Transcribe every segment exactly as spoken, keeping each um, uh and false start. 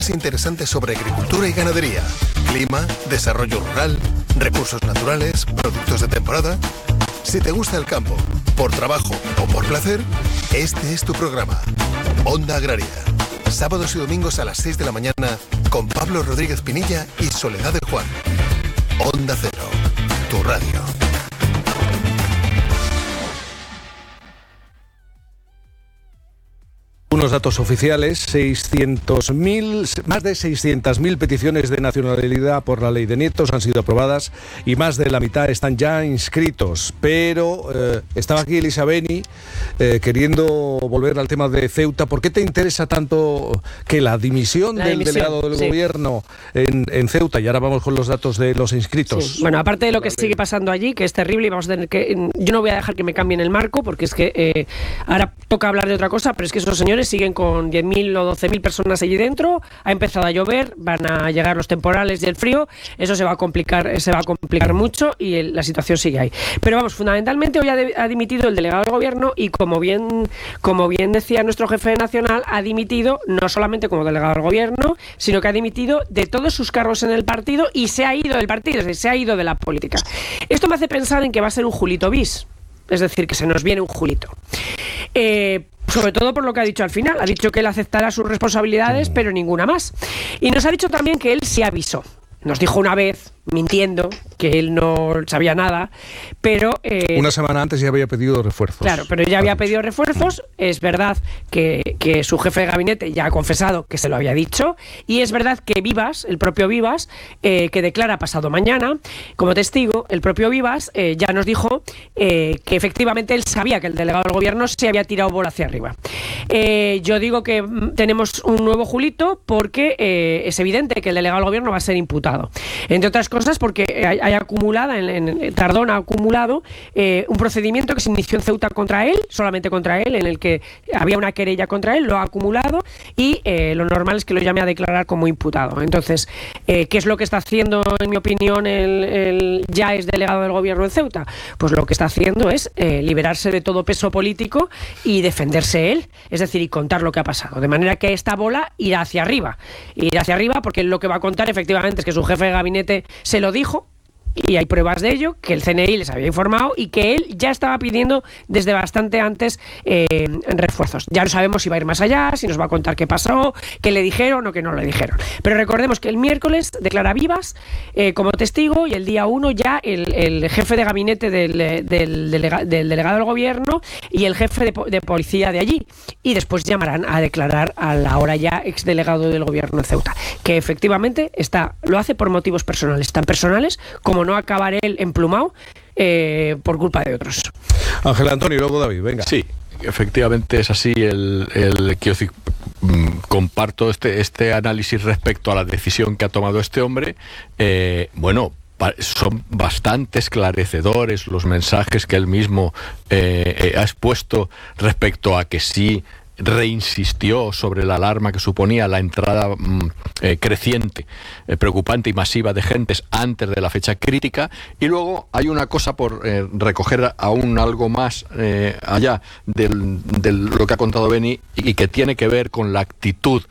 interesantes sobre agricultura y ganadería, clima, desarrollo rural, recursos naturales, productos de temporada. Si te gusta el campo, por trabajo o por placer, este es tu programa. Onda Agraria. Sábados y domingos a las seis de la mañana con Pablo Rodríguez Pinilla y Soledad de Juan. Onda Cero, tu radio. Unos datos oficiales: seiscientos mil, más de seiscientas mil peticiones de nacionalidad por la ley de nietos han sido aprobadas y más de la mitad están ya inscritos. Pero eh, estaba aquí Elisa Beni eh, queriendo volver al tema de Ceuta. ¿Por qué te interesa tanto que la dimisión la del dimisión, delegado del sí. gobierno en, en Ceuta? Y ahora vamos con los datos de los inscritos. Sí. Bueno, aparte de lo que sigue pasando allí, que es terrible, y vamos a tener que... Yo no voy a dejar que me cambien el marco, porque es que eh, ahora toca hablar de otra cosa, pero es que esos señores siguen con diez mil o doce mil personas allí dentro. Ha empezado a llover, van a llegar los temporales y el frío. Eso se va a complicar, se va a complicar mucho y el, la situación sigue ahí. Pero vamos, fundamentalmente hoy ha, de, ha dimitido el delegado del gobierno y como bien, como bien decía nuestro jefe nacional, ha dimitido no solamente como delegado del gobierno, sino que ha dimitido de todos sus cargos en el partido y se ha ido del partido, es decir, se ha ido de la política. Esto me hace pensar en que va a ser un Julito bis, es decir, que se nos viene un Julito. Eh, sobre todo por lo que ha dicho al final. Ha dicho que él aceptará sus responsabilidades, pero ninguna más. Y nos ha dicho también que él se avisó. Nos dijo una vez, mintiendo, que él no sabía nada, pero... Eh, Una semana antes ya había pedido refuerzos. Claro, pero ya había pedido refuerzos. Es verdad que, que su jefe de gabinete ya ha confesado que se lo había dicho, y es verdad que Vivas, el propio Vivas, eh, que declara pasado mañana, como testigo, el propio Vivas eh, ya nos dijo eh, que efectivamente él sabía que el delegado del gobierno se había tirado bola hacia arriba. Eh, yo digo que tenemos un nuevo Julito porque eh, es evidente que el delegado del gobierno va a ser imputado. Entre otras cosas porque hay, hay acumulada, en, en Tardón ha acumulado eh, un procedimiento que se inició en Ceuta contra él, solamente contra él, en el que había una querella contra él, lo ha acumulado y eh, lo normal es que lo llame a declarar como imputado. Entonces, eh, ¿qué es lo que está haciendo, en mi opinión, el, el ya es delegado del gobierno en Ceuta? Pues lo que está haciendo es eh, liberarse de todo peso político y defenderse él, es decir, y contar lo que ha pasado. De manera que esta bola irá hacia arriba, irá hacia arriba porque lo que va a contar efectivamente es que su jefe de gabinete se lo dijo, y hay pruebas de ello, que el C N I les había informado y que él ya estaba pidiendo desde bastante antes eh, refuerzos. Ya no sabemos si va a ir más allá, si nos va a contar qué pasó, qué le dijeron o qué no le dijeron. Pero recordemos que el miércoles declara Vivas eh, como testigo y el día uno ya el, el jefe de gabinete del, del, delega, del delegado del gobierno y el jefe de, de policía de allí. Y después llamarán a declarar al ahora ya exdelegado del gobierno de Ceuta, que efectivamente está, lo hace por motivos personales, tan personales como no acabar él emplumado eh, por culpa de otros. Ángel Antonio, y luego David, venga. Sí, efectivamente es así. El, el quiero decir, comparto este, este análisis respecto a la decisión que ha tomado este hombre. Eh, bueno, son bastante esclarecedores los mensajes que él mismo eh, ha expuesto respecto a que sí reinsistió sobre la alarma que suponía la entrada mmm, eh, creciente, eh, preocupante y masiva de gentes antes de la fecha crítica. Y luego hay una cosa por eh, recoger aún algo más eh, allá de lo que ha contado Beni y que tiene que ver con la actitud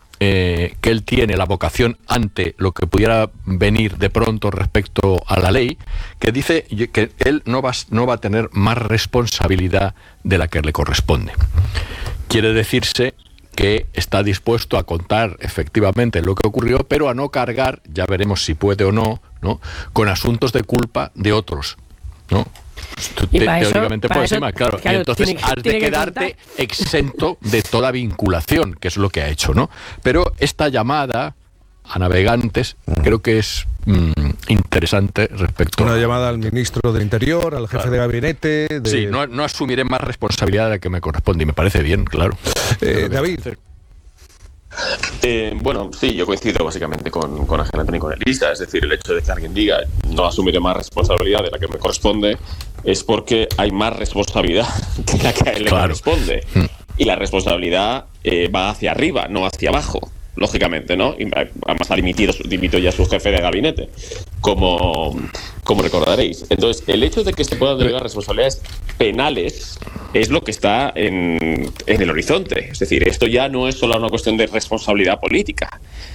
Eh, que él tiene, la vocación ante lo que pudiera venir de pronto respecto a la ley, que dice que él no va, no va a tener más responsabilidad de la que le corresponde. Quiere decirse que está dispuesto a contar efectivamente lo que ocurrió, pero a no cargar, ya veremos si puede o no, ¿no?, con asuntos de culpa de otros, ¿no? Y para teóricamente eso, por para encima, eso, claro. claro, Y entonces tiene, has de tiene quedarte exento de toda vinculación, que es lo que ha hecho, ¿no? Pero esta llamada a navegantes creo que es mmm, interesante respecto una a... llamada al ministro del Interior, al jefe claro. de gabinete de... Sí, no, no asumiré más responsabilidad de la que me corresponde y me parece bien, claro. eh, David. Eh, bueno, sí, yo coincido básicamente con, con Ángel Antonio y con Elisa. Es decir, el hecho de que alguien diga no asumiré más responsabilidad de la que me corresponde es porque hay más responsabilidad que la que a él le claro. corresponde. Y la responsabilidad eh, va hacia arriba, no hacia abajo, lógicamente, ¿no? Y además ha dimitido, dimitió ya su jefe de gabinete, como, como recordaréis. Entonces, el hecho de que se puedan delegar responsabilidades penales es lo que está en, en el horizonte. Es decir, esto ya no es solo una cuestión de responsabilidad política.